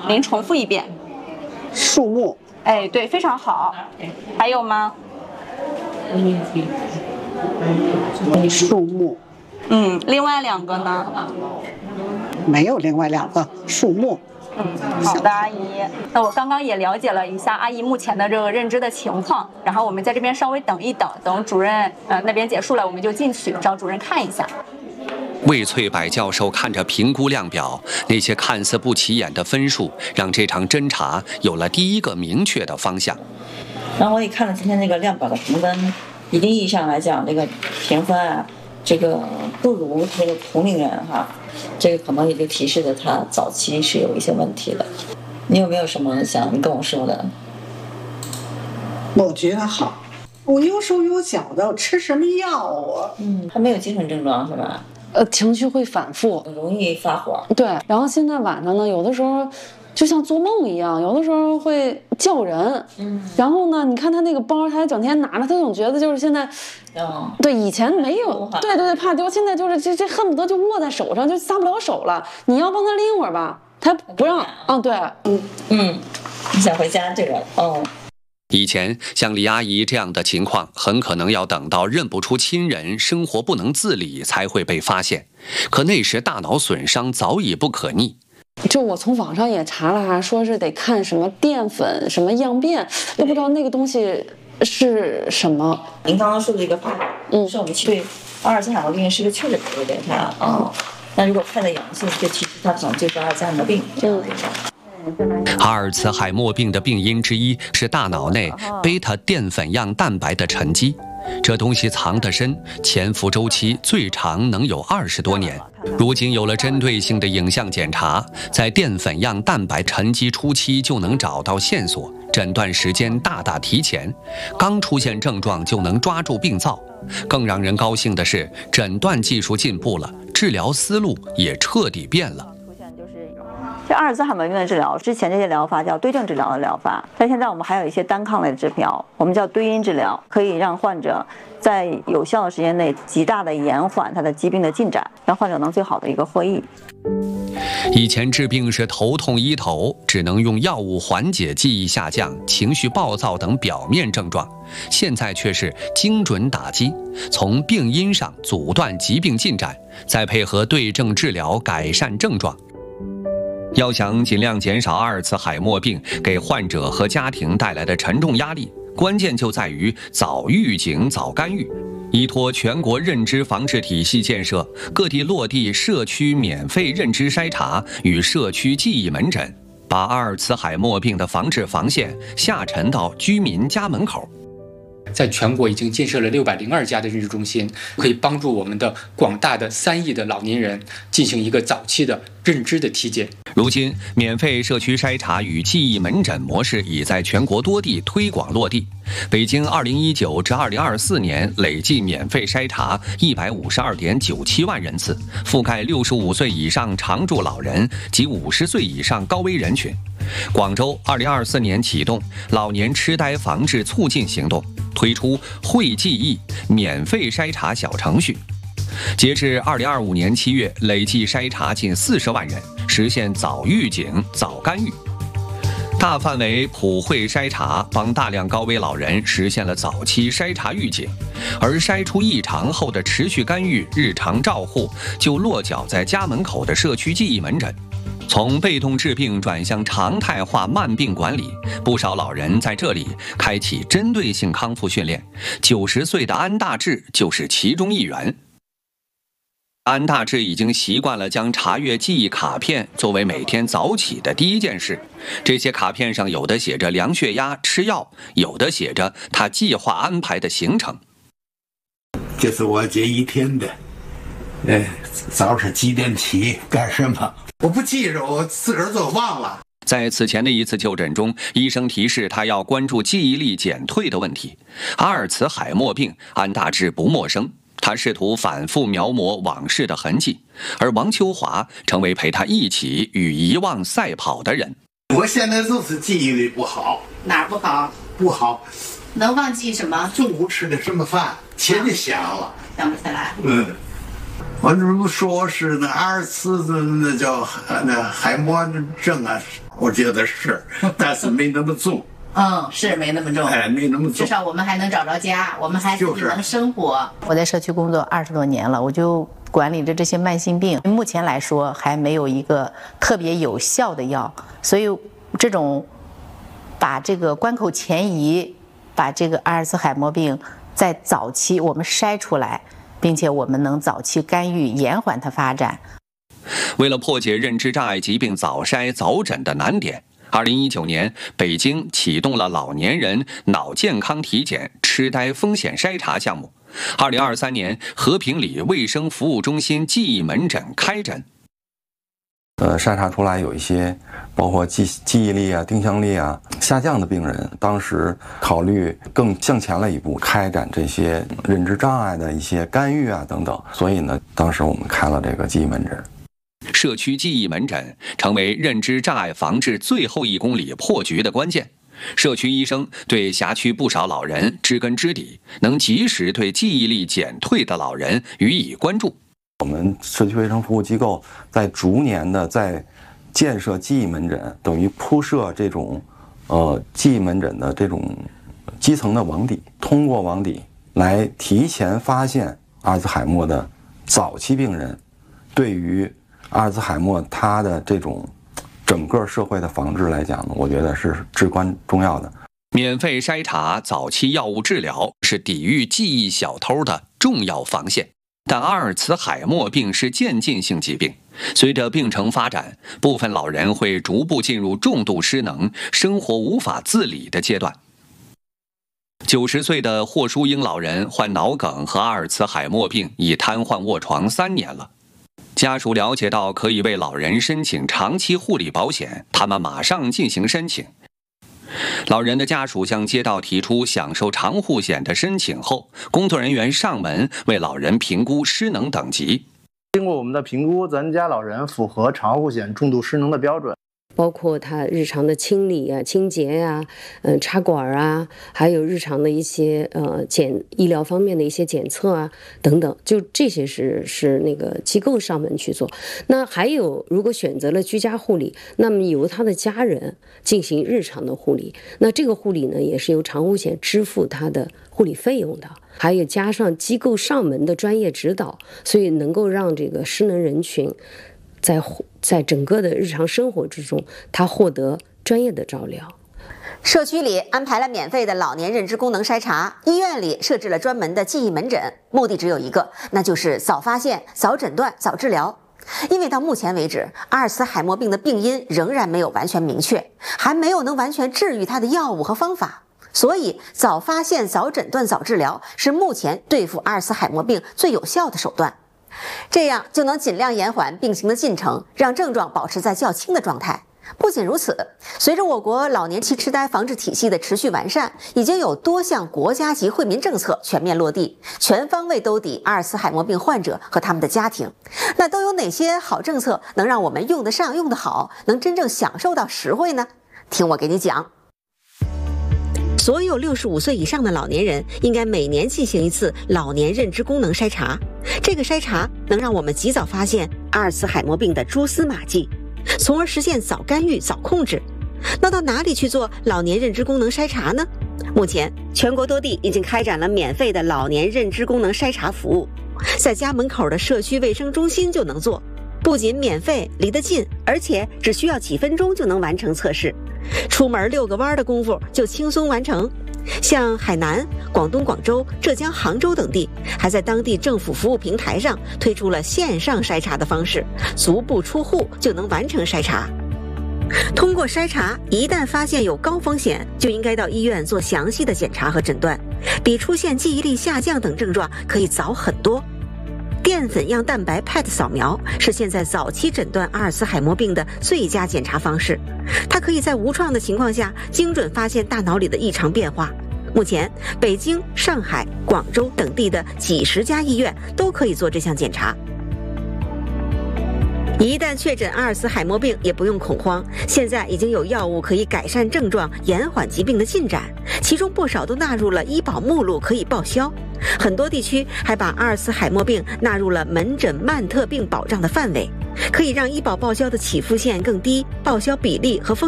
您重复一遍。 树木。 哎，对，非常好。还有吗？ 树木。 另外2个呢？ 没有另外2个树木。 好的，阿姨。那我刚刚也了解了一下阿姨目前的这个认知的情况，然后我们在这边稍微等一等，等主任那边结束了，我们就进去找主任看一下。 魏翠柏教授看着评估量表，那些看似不起眼的分数，让这场侦查有了第一个明确的方向。 然后我也看了今天这个量表的评分，一定意义上来讲，这个评分啊，这个不如这个同龄人哈，这个可能也就提示着他早期是有一些问题的。你有没有什么想跟我说的？ 我觉得好，我有手有脚的，我吃什么药啊？ 他没有精神症状是吧？ 情绪会反复， 容易发火。 对，然后现在晚上呢，有的时候就像做梦一样，有的时候会叫人。然后呢，你看他那个包，他还整天拿着，他总觉得就是现在，对，以前没有，对，怕丢，现在就是这恨不得就握在手上，就撒不了手了。你要帮他拎会儿吧，他不让。对， 你想回家这个以前像李阿姨这样的情况，很可能要等到认不出亲人、生活不能自理才会被发现。可那时大脑损伤早已不可逆。 就我从网上也查了说是得看什么淀粉、什么样变，都不知道那个东西是什么。 您刚刚说的这个发火，是我们对阿尔兹海默病是个确诊的有点它那如果看了阳性，就其实它可能就是阿尔兹海默病这样的一种。 阿尔茨海默病的病因之一是大脑内贝塔淀粉样蛋白的沉积，这东西藏得深，潜伏周期最长能有20多年。如今有了针对性的影像检查，在淀粉样蛋白沉积初期就能找到线索，诊断时间大大提前，刚出现症状就能抓住病灶。更让人高兴的是，诊断技术进步了，治疗思路也彻底变了。 这阿尔兹海默病的治疗，之前这些疗法叫对症治疗的疗法，但现在我们还有一些单抗类的治疗，我们叫对因治疗，可以让患者在有效的时间内极大的延缓他的疾病的进展，让患者能最好的一个获益。 以前治病是头痛医头，只能用药物缓解记忆下降、情绪暴躁等表面症状，现在却是精准打击，从病因上阻断疾病进展，再配合对症治疗改善症状。要想尽量减少阿尔茨海默病给患者和家庭带来的沉重压力，关键就在于早预警、早干预。依托全国认知防治体系建设，各地落地社区免费认知筛查与社区记忆门诊，把阿尔茨海默病的防治防线下沉到居民家门口。 在全国已经建设了602家的认知中心，可以帮助我们的广大的3亿的老年人进行一个早期的认知的体检。 如今，免费社区筛查与记忆门诊模式已在全国多地推广落地。北京2019至2024年累计免费筛查152.97万人次，覆盖65岁以上常住老人及50岁以上高危人群。广州2024年启动老年痴呆防治促进行动，推出会记忆免费筛查小程序。截至2025年7月，累计筛查近40万人，实现早预警、早干预。大范围普惠筛查帮大量高危老人实现了早期筛查预警，而筛出异常后的持续干预、日常照护就落脚在家门口的社区记忆门诊。从被动治病转向常态化慢病管理，不少老人在这里开启针对性康复训练。90岁的安大志就是其中一员。安大志已经习惯了将查阅记忆卡片作为每天早起的第一件事。这些卡片上有的写着量血压、吃药，有的写着他计划安排的行程。 这是我这一天的，早上几点起干什么？我不记着，我自个儿都忘了。 在此前的一次就诊中，医生提示他要关注记忆力减退的问题。阿尔茨海默病，安大志不陌生。他试图反复描摹往事的痕迹，而王秋华成为陪他一起与遗忘赛跑的人。 我现在就是记忆力不好。 哪儿不好？ 不好， 能忘记什么？ 中午吃的什么饭，前就想了， 想不起来。 我这不说是那阿尔茨的那叫那海默症啊，我觉得是，但是没那么重。 是没那么重， 没那么重。 至少我们还能找着家，我们还自己能生活。我在社区工作20多年了，我就管理着这些慢性病。目前来说还没有一个特别有效的药，所以这种把这个关口前移，把这个阿尔茨海默病在早期我们筛出来，并且我们能早期干预，延缓它发展。 为了破解认知障碍疾病早筛早诊的难点，2019年，北京启动了老年人脑健康体检、痴呆风险筛查项目。2023年，和平里卫生服务中心记忆门诊开诊。 筛查出来有一些包括记忆力啊、定向力啊下降的病人，当时考虑更向前了一步，开展这些认知障碍的一些干预啊等等。所以呢，当时我们开了这个记忆门诊。 社区记忆门诊成为认知障碍防治最后1公里破局的关键。社区医生对辖区不少老人知根知底，能及时对记忆力减退的老人予以关注。 我们社区卫生服务机构在逐年的在建设记忆门诊，等于铺设这种记忆门诊的这种基层的网底，通过网底来提前发现阿尔兹海默的早期病人，对于阿尔兹海默它的这种整个社会的防治来讲呢，我觉得是至关重要的。 免费筛查早期药物治疗是抵御记忆小偷的重要防线。但阿尔茨海默病是渐进性疾病，随着病程发展，部分老人会逐步进入重度失能、生活无法自理的阶段。90岁的霍淑英老人患脑梗和阿尔茨海默病，已瘫痪卧床3年了。家属了解到可以为老人申请长期护理保险，他们马上进行申请。老人的家属向街道提出享受长护险的申请后，工作人员上门为老人评估失能等级。 经过我们的评估，咱家老人符合长护险重度失能的标准。 包括他日常的清理啊、清洁呀、插管啊，还有日常的一些医疗方面的一些检测啊等等，就这些是那个机构上门去做。那还有，如果选择了居家护理，那么由他的家人进行日常的护理，那这个护理呢，也是由长护险支付他的护理费用的。还有加上机构上门的专业指导，所以能够让这个失能人群在整个的日常生活之中，他获得专业的照料。 社区里安排了免费的老年认知功能筛查，医院里设置了专门的记忆门诊，目的只有一个，那就是早发现、早诊断、早治疗。因为到目前为止，阿尔茨海默病的病因仍然没有完全明确，还没有能完全治愈它的药物和方法，所以早发现、早诊断、早治疗是目前对付阿尔茨海默病最有效的手段。这样就能尽量延缓病情的进程，让症状保持在较轻的状态。不仅如此，随着我国老年期痴呆防治体系的持续完善，已经有多项国家级惠民政策全面落地，全方位兜底阿尔茨海默病患者和他们的家庭。那都有哪些好政策能让我们用得上、用得好，能真正享受到实惠呢？听我给你讲。所有65岁以上的老年人应该每年进行一次老年认知功能筛查，这个筛查能让我们及早发现阿尔茨海默病的蛛丝马迹，从而实现早干预、早控制。那到哪里去做老年认知功能筛查呢？目前全国多地已经开展了免费的老年认知功能筛查服务，在家门口的社区卫生中心就能做，不仅免费、离得近，而且只需要几分钟就能完成测试，出门遛个弯的功夫就轻松完成。像海南、广东广州、浙江杭州等地还在当地政府服务平台上推出了线上筛查的方式，足不出户就能完成筛查。通过筛查，一旦发现有高风险，就应该到医院做详细的检查和诊断，比出现记忆力下降等症状可以早很多。淀粉样蛋白 PET 扫描是现在早期诊断阿尔茨海默病的最佳检查方式，它可以在无创的情况下精准发现大脑里的异常变化。目前，北京、上海、广州等地的几十家医院都可以做这项检查。 一旦确诊阿尔茨海默病，也不用恐慌，现在已经有药物可以改善症状，延缓疾病的进展，其中不少都纳入了医保目录，可以报销。很多地区还把阿尔茨海默病纳入了门诊慢特病保障的范围，可以让医保报销的起付线更低，报销比例和风